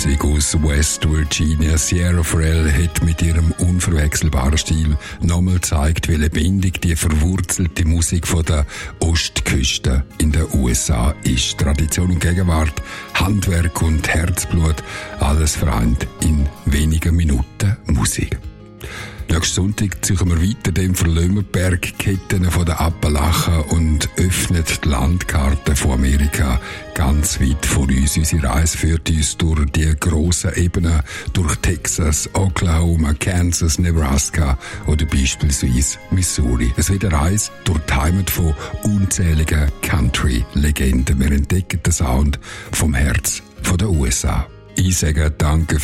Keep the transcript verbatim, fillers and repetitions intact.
Musik aus West Virginia. Sierra Farrell hat mit ihrem unverwechselbaren Stil nochmal gezeigt, wie lebendig die verwurzelte Musik von der Ostküste in den U S A ist. Tradition und Gegenwart, Handwerk und Herzblut, alles vereint in wenigen Minuten Musik. Nächsten Sonntag ziehen wir weiter dem Verlömerbergketten von der Appalachen und öffnen die Landkarte von Amerika ganz weit vor uns. Unsere Reise führt uns durch die grossen Ebenen, durch Texas, Oklahoma, Kansas, Nebraska oder beispielsweise Missouri. Es wird eine Reise durch die Heimat von unzähligen Country-Legenden. Wir entdecken den Sound vom Herz von der U S A. Ich sage danke